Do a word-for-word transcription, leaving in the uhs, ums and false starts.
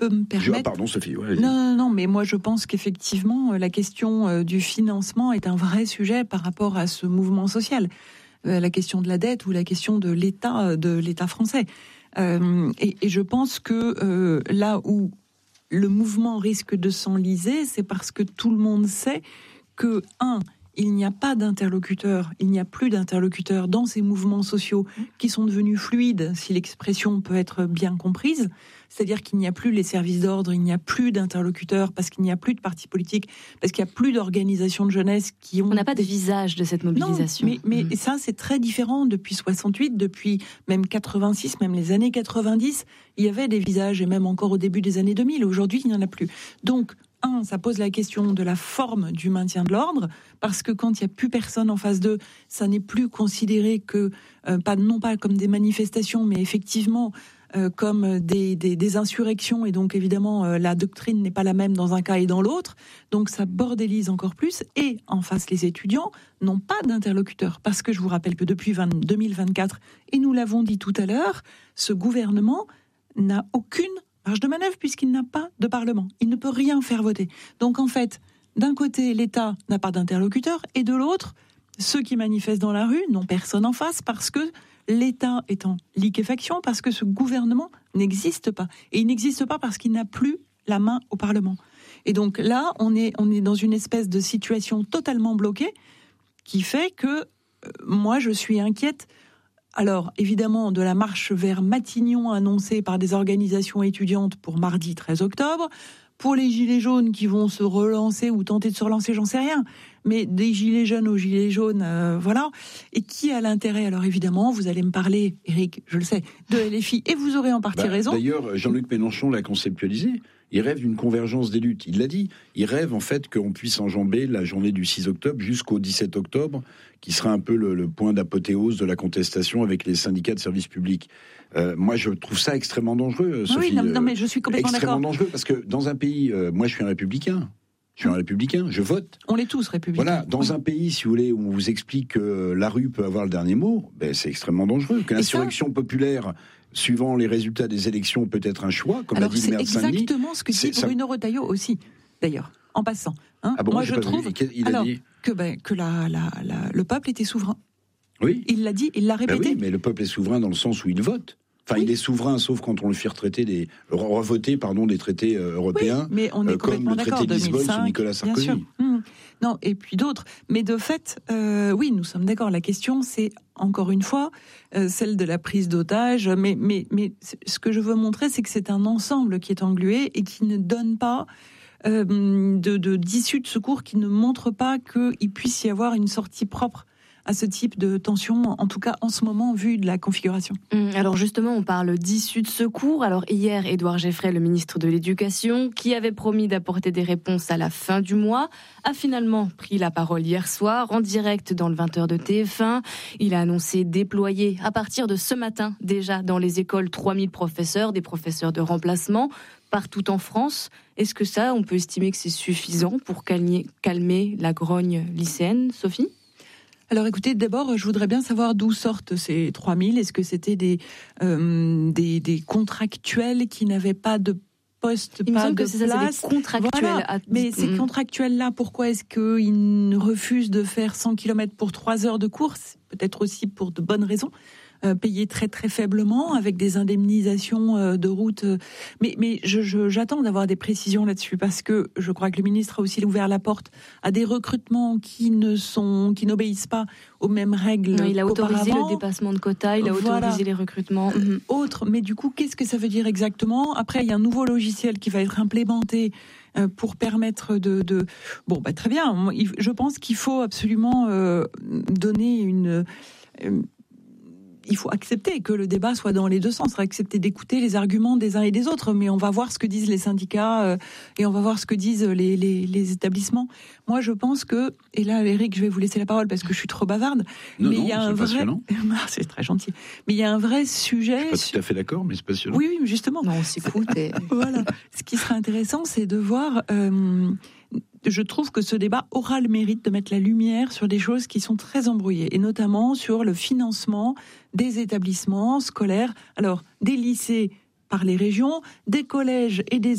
peux me permettre... Je, pardon Sophie. Ouais, non, non, non, mais moi je pense qu'effectivement la question du financement est un vrai sujet par rapport à ce mouvement social. La question de la dette ou la question de l'État, de l'État français. Euh, et, et je pense que euh, là où le mouvement risque de s'enliser, c'est parce que tout le monde sait que, un, il n'y a pas d'interlocuteur, il n'y a plus d'interlocuteur dans ces mouvements sociaux qui sont devenus fluides, si l'expression peut être bien comprise. C'est-à-dire qu'il n'y a plus les services d'ordre, il n'y a plus d'interlocuteurs, parce qu'il n'y a plus de partis politiques, parce qu'il n'y a plus d'organisations de jeunesse qui ont... On n'a pas de visage de cette mobilisation. Non, mais, mais mmh. ça, c'est très différent depuis soixante-huit, depuis même quatre-vingt-six, même les années quatre-vingt-dix, il y avait des visages, et même encore au début des années deux mille. Aujourd'hui, il n'y en a plus. Donc, un, ça pose la question de la forme du maintien de l'ordre, parce que quand il n'y a plus personne en face d'eux, ça n'est plus considéré que, euh, pas, non pas comme des manifestations, mais effectivement euh, comme des, des, des insurrections, et donc évidemment euh, la doctrine n'est pas la même dans un cas et dans l'autre, donc ça bordélise encore plus, et en face les étudiants n'ont pas d'interlocuteur, parce que je vous rappelle que depuis deux mille vingt-quatre, et nous l'avons dit tout à l'heure, ce gouvernement n'a aucune marge de manœuvre puisqu'il n'a pas de Parlement. Il ne peut rien faire voter. Donc en fait, d'un côté, l'État n'a pas d'interlocuteur et de l'autre, ceux qui manifestent dans la rue n'ont personne en face parce que l'État est en liquéfaction, parce que ce gouvernement n'existe pas. Et il n'existe pas parce qu'il n'a plus la main au Parlement. Et donc là, on est, on est dans une espèce de situation totalement bloquée qui fait que euh, moi, je suis inquiète. Alors, évidemment, de la marche vers Matignon annoncée par des organisations étudiantes pour mardi treize octobre, pour les gilets jaunes qui vont se relancer ou tenter de se relancer, j'en sais rien, mais des gilets jaunes aux gilets jaunes, euh, voilà. Et qui a l'intérêt? Alors évidemment, vous allez me parler, Éric, je le sais, de L F I, et vous aurez en partie bah, raison. D'ailleurs, Jean-Luc Mélenchon l'a conceptualisé. Il rêve d'une convergence des luttes. Il l'a dit. Il rêve en fait qu'on puisse enjamber la journée du six octobre jusqu'au dix-sept octobre, qui sera un peu le, le point d'apothéose de la contestation avec les syndicats de services publics. Euh, moi, je trouve ça extrêmement dangereux, Sophie. Oui, non, non mais je suis complètement extrêmement d'accord. dangereux parce que dans un pays, euh, moi, je suis un républicain. Je suis un républicain, je vote. On l'est tous républicains. Voilà, dans oui. un pays, si vous voulez, où on vous explique que la rue peut avoir le dernier mot, ben, c'est extrêmement dangereux. Que l'insurrection ça... populaire, suivant les résultats des élections, peut être un choix, comme Alors, l'a dit le maire de Saint-Denis. C'est exactement ce que dit Bruno ça... Retailleau aussi, d'ailleurs, en passant. Hein. Ah bon, moi, je trouve il a alors, dit... que, ben, que la, la, la, le peuple était souverain. Oui. Il l'a dit, il l'a répété. Ben oui, mais le peuple est souverain dans le sens où il vote. Enfin, oui. il est souverain, sauf quand on le fait retraiter des, revoter, pardon, des traités euh, européens, oui, mais on est euh, comme le traité de Lisbonne sous Nicolas Sarkozy. Bien sûr. Mmh. Non, et puis d'autres. Mais de fait, euh, oui, nous sommes d'accord. La question, c'est encore une fois euh, celle de la prise d'otages. Mais, mais, mais ce que je veux montrer, c'est que c'est un ensemble qui est englué et qui ne donne pas euh, de, de, d'issue de secours, qui ne montre pas qu'il puisse y avoir une sortie propre à ce type de tension, en tout cas en ce moment, vu de la configuration. Alors justement, on parle d'issue de secours. Alors hier, Édouard Geffray, le ministre de l'Éducation, qui avait promis d'apporter des réponses à la fin du mois, a finalement pris la parole hier soir, en direct dans le vingt heures de T F un. Il a annoncé déployer, à partir de ce matin, déjà dans les écoles, trois mille professeurs, des professeurs de remplacement, partout en France. Est-ce que ça, on peut estimer que c'est suffisant pour calmer, calmer la grogne lycéenne, Sophie ? Alors écoutez, d'abord, je voudrais bien savoir d'où sortent ces trois mille. Est-ce que c'était des, euh, des, des contractuels qui n'avaient pas de poste, Il pas me semble de que c'est place. ça, c'est des contractuels. Voilà. À... Mais ces contractuels-là, pourquoi est-ce qu'ils refusent de faire cent kilomètres pour trois heures de course ? Peut-être aussi pour de bonnes raisons. Euh, payés très très faiblement, avec des indemnisations euh, de route. Euh, mais mais je, je, j'attends d'avoir des précisions là-dessus, parce que je crois que le ministre a aussi ouvert la porte à des recrutements qui ne sont, qui n'obéissent pas aux mêmes règles. Non, il a autorisé le dépassement de quotas, il a voilà. autorisé les recrutements. Euh, autre, mais du coup, qu'est-ce que ça veut dire exactement ? Après, il y a un nouveau logiciel qui va être implémenté euh, pour permettre de, de... Bon, bah très bien. Je pense qu'il faut absolument euh, donner une... Euh, il faut accepter que le débat soit dans les deux sens, accepter d'écouter les arguments des uns et des autres, mais on va voir ce que disent les syndicats euh, et on va voir ce que disent les, les, les établissements. Moi, je pense que, et là, Éric, je vais vous laisser la parole parce que je suis trop bavarde, non, mais non, il y a un vrai... c'est très gentil. Mais il y a un vrai sujet... Je suis pas tout à fait d'accord, mais c'est passionnant. Oui, oui, justement. Non, on s'écoute et... Voilà. Ce qui serait intéressant, c'est de voir... Euh, je trouve que ce débat aura le mérite de mettre la lumière sur des choses qui sont très embrouillées, et notamment sur le financement des établissements scolaires, alors des lycées par les régions, des collèges et des